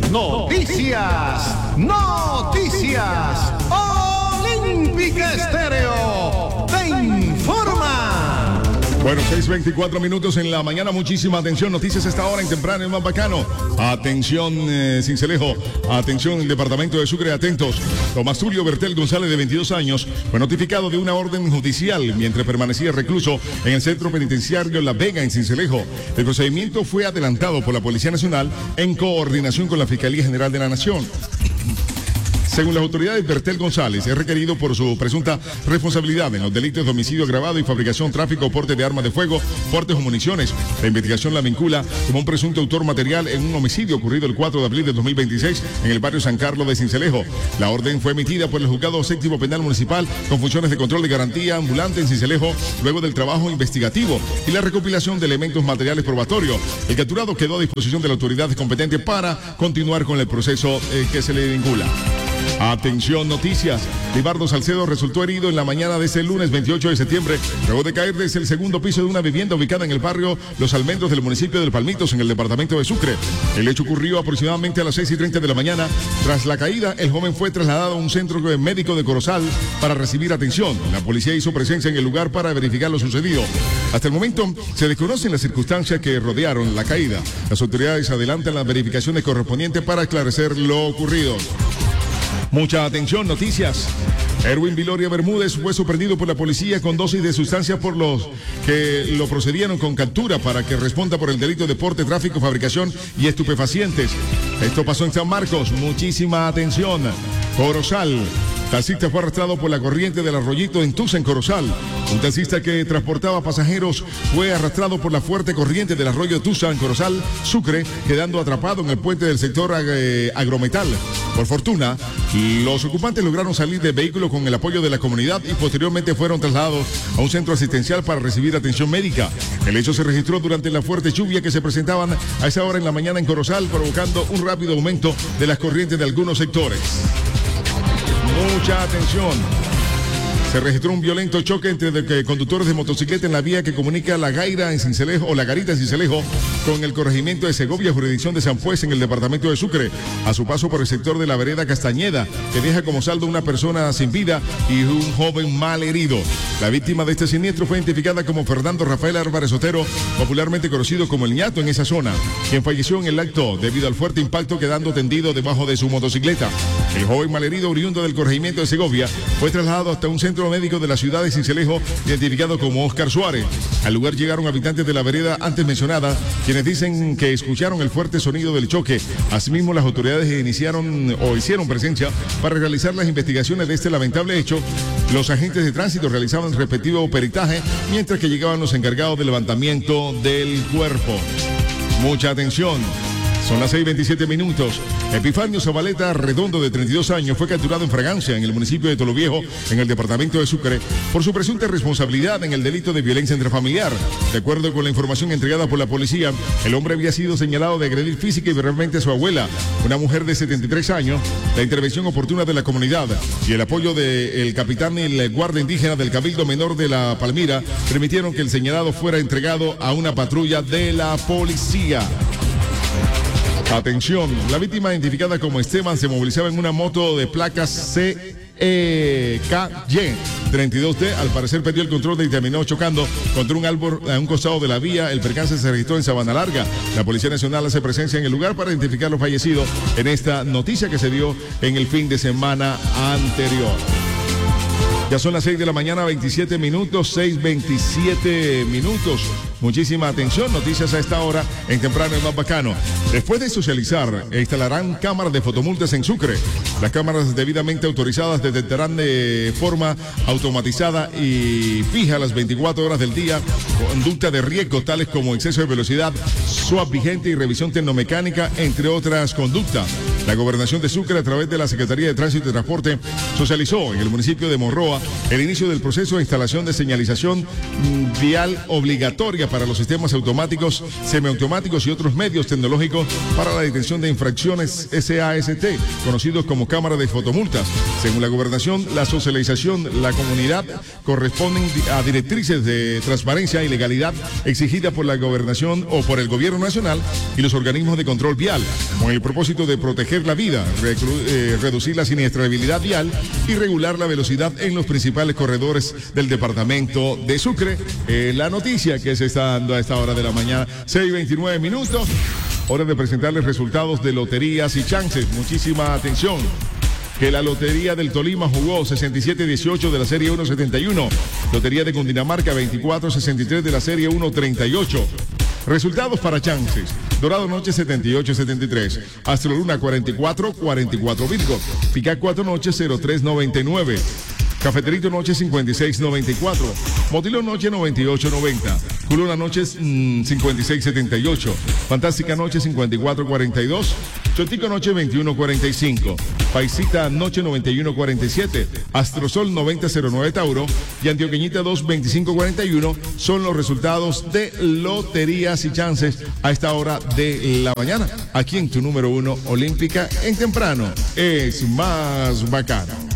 Noticias, noticias. Olímpica Estéreo te informa. Bueno, 6:24 minutos en la mañana. Muchísima atención. Noticias a esta hora en temprano, el más bacano. Atención, Sincelejo. Atención, el departamento de Sucre. Atentos. Tomás Tulio Bertel González, de 22 años, fue notificado de una orden judicial mientras permanecía recluso en el centro penitenciario La Vega, en Sincelejo. El procedimiento fue adelantado por la Policía Nacional en coordinación con la Fiscalía General de la Nación. Según las autoridades, Bertel González es requerido por su presunta responsabilidad en los delitos de homicidio agravado y fabricación, tráfico o porte de armas de fuego, portes o municiones. La investigación la vincula como un presunto autor material en un homicidio ocurrido el 4 de abril de 2026 en el barrio San Carlos de Sincelejo. La orden fue emitida por el Juzgado Séptimo Penal Municipal con funciones de control de garantía ambulante en Sincelejo luego del trabajo investigativo y la recopilación de elementos materiales probatorios. El capturado quedó a disposición de la autoridad competente para continuar con el proceso que se le vincula. Atención, noticias. Libardo Salcedo resultó herido en la mañana de este lunes 28 de septiembre, luego de caer desde el segundo piso de una vivienda ubicada en el barrio Los Almendros del municipio del Palmitos, en el departamento de Sucre. El hecho ocurrió aproximadamente a las 6:30 de la mañana. Tras la caída, el joven fue trasladado a un centro médico de Corozal para recibir atención. La policía hizo presencia en el lugar para verificar lo sucedido. Hasta el momento, se desconocen las circunstancias que rodearon la caída. Las autoridades adelantan las verificaciones correspondientes para esclarecer lo ocurrido. Mucha atención, noticias. Erwin Viloria Bermúdez fue sorprendido por la policía con dosis de sustancias por los que lo procedieron con captura para que responda por el delito de porte, tráfico, fabricación y estupefacientes. Esto pasó en San Marcos. Muchísima atención. Corozal. Taxista fue arrastrado por la corriente del arroyito en Tusa, en Corozal. Un taxista que transportaba pasajeros fue arrastrado por la fuerte corriente del arroyo Tusa, en Corozal, Sucre, quedando atrapado en el puente del sector Agrometal. Por fortuna, los ocupantes lograron salir del vehículo con el apoyo de la comunidad y posteriormente fueron trasladados a un centro asistencial para recibir atención médica. El hecho se registró durante la fuerte lluvia que se presentaban a esa hora en la mañana en Corozal, provocando un rápido aumento de las corrientes de algunos sectores. Mucha atención. Se registró un violento choque entre conductores de motocicleta en la vía que comunica La Gaira en Sincelejo, o La Garita en Sincelejo, con el corregimiento de Segovia, jurisdicción de San Pues, en el departamento de Sucre, a su paso por el sector de la vereda Castañeda, que deja como saldo una persona sin vida y un joven mal herido. La víctima de este siniestro fue identificada como Fernando Rafael Álvarez Otero, popularmente conocido como El Ñato en esa zona, quien falleció en el acto debido al fuerte impacto, quedando tendido debajo de su motocicleta. El joven malherido, oriundo del corregimiento de Segovia, fue trasladado hasta un centro médico de la ciudad de Sincelejo, identificado como Oscar Suárez. Al lugar llegaron habitantes de la vereda antes mencionada, quienes dicen que escucharon el fuerte sonido del choque. Asimismo, las autoridades hicieron presencia para realizar las investigaciones de este lamentable hecho. Los agentes de tránsito realizaban respectivo peritaje, mientras que llegaban los encargados del levantamiento del cuerpo. Mucha atención. Son las 6:27 minutos. Epifanio Zabaleta Redondo, de 32 años, fue capturado en Fragancia, en el municipio de Toloviejo, en el departamento de Sucre, por su presunta responsabilidad en el delito de violencia intrafamiliar. De acuerdo con la información entregada por la policía, el hombre había sido señalado de agredir física y verbalmente a su abuela, una mujer de 73 años. La intervención oportuna de la comunidad y el apoyo del capitán y el guardia indígena del Cabildo Menor de La Palmira permitieron que el señalado fuera entregado a una patrulla de la policía. Atención, la víctima, identificada como Esteban, se movilizaba en una moto de placas CKY 32D. Al parecer perdió el control y terminó chocando contra un árbol a un costado de la vía. El percance se registró en Sabana Larga. La Policía Nacional hace presencia en el lugar para identificar los fallecidos en esta noticia que se dio en el fin de semana anterior. Ya son las 6 de la mañana, 27 minutos, 6:27 minutos. Muchísima atención, noticias a esta hora en Temprano el más bacano. Después de socializar, instalarán cámaras de fotomultas en Sucre. Las cámaras debidamente autorizadas detectarán de forma automatizada y fija las 24 horas del día conducta de riesgo tales como exceso de velocidad, SWAP vigente y revisión tecnomecánica, entre otras conductas. La Gobernación de Sucre, a través de la Secretaría de Tránsito y Transporte, socializó en el municipio de Morroa el inicio del proceso de instalación de señalización vial obligatoria para los sistemas automáticos, semiautomáticos y otros medios tecnológicos para la detención de infracciones SAST, conocidos como cámara de fotomultas. Según la Gobernación, la socialización, la comunidad corresponden a directrices de transparencia y legalidad exigidas por la Gobernación o por el Gobierno Nacional y los organismos de control vial, con el propósito de proteger la vida, reducir la siniestrabilidad vial y regular la velocidad en los principales corredores del departamento de Sucre. La noticia que se está dando a esta hora de la mañana, 6:29 minutos, hora de presentarles resultados de loterías y chances. Muchísima atención. Que la Lotería del Tolima jugó 67-18 de la Serie 1-71. Lotería de Cundinamarca 24-63 de la Serie 1-38. Resultados para chances. Dorado Noche 78-73. Astro Luna 44-44 Virgo. Pica 4 Noche 03-99. Cafeterito Noche 56-94. Motilo Noche 98-90. Culona Noche 56-78. Fantástica Noche 54-42. Chotico Noche 21-45. Paisita Noche 91-47. Astrosol 90-09 Tauro. Y Antioqueñita 2-25-41 son los resultados de loterías y chances a esta hora de la mañana. Aquí en tu número 1 Olímpica, en temprano es más bacano.